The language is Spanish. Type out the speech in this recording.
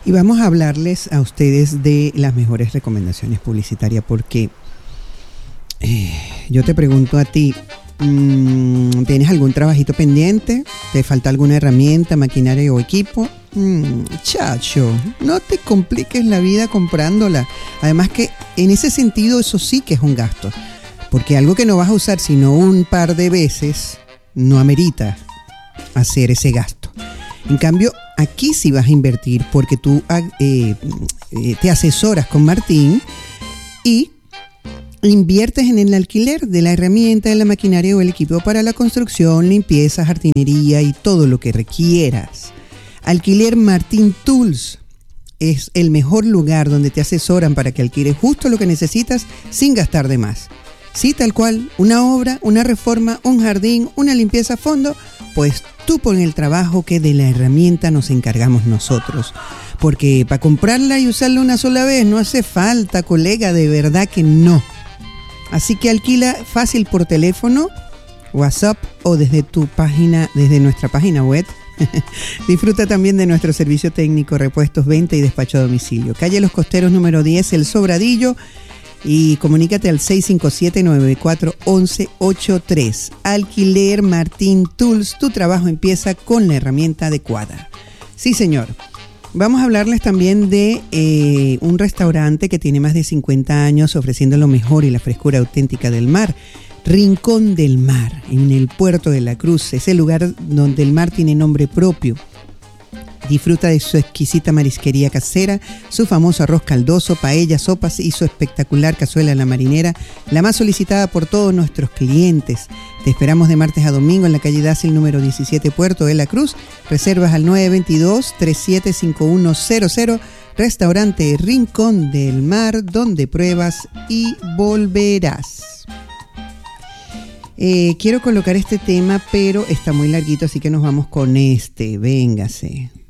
Y vamos a hablarles a ustedes de las mejores recomendaciones publicitarias, porque yo te pregunto a ti, ¿tienes algún trabajito pendiente? ¿Te falta alguna herramienta, maquinaria o equipo? Chacho, no te compliques la vida comprándola. Además que en ese sentido eso sí que es un gasto, porque algo que no vas a usar sino un par de veces no amerita hacer ese gasto. En cambio, aquí sí vas a invertir, porque tú te asesoras con Martín y inviertes en el alquiler de la herramienta, de la maquinaria o el equipo para la construcción, limpieza, jardinería y todo lo que requieras. Alquiler Martín Tools es el mejor lugar donde te asesoran para que alquiles justo lo que necesitas sin gastar de más. Sí, tal cual, una obra, una reforma, un jardín, una limpieza a fondo, pues tú pon el trabajo, que de la herramienta nos encargamos nosotros. Porque para comprarla y usarla una sola vez no hace falta, colega, de verdad que no. Así que alquila fácil por teléfono, WhatsApp o desde nuestra página web. Disfruta también de nuestro servicio técnico, repuestos, venta y despacho a domicilio. Calle Los Costeros número 10, El Sobradillo. Y comunícate al 657-941183. Alquiler Martín Tools, tu trabajo empieza con la herramienta adecuada. Sí, señor. Vamos a hablarles también de un restaurante que tiene más de 50 años ofreciendo lo mejor y la frescura auténtica del mar. Rincón del Mar, en el puerto de la Cruz. Es el lugar donde el mar tiene nombre propio. Disfruta de su exquisita marisquería casera, su famoso arroz caldoso, paella, sopas y su espectacular cazuela a la marinera, la más solicitada por todos nuestros clientes. Te esperamos de martes a domingo en la calle Dácil número 17, Puerto de la Cruz. Reservas al 922-375100. Restaurante Rincón del Mar, donde pruebas y volverás. Quiero colocar este tema, pero está muy larguito, así que nos vamos con este. Véngase.